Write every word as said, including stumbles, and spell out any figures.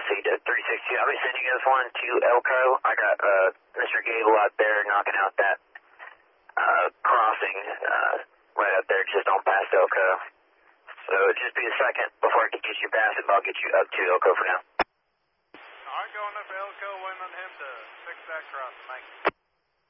C to three sixty-two. I'll be sending you this one to Elko. I got uh, Mister Gable out there knocking out that uh, crossing uh, right up there just on past Elko. So just be a second before I can get you past it, but I'll get you up to Elko for now. All right, going up to Elko, waiting on him to fix that crossing. Thank you.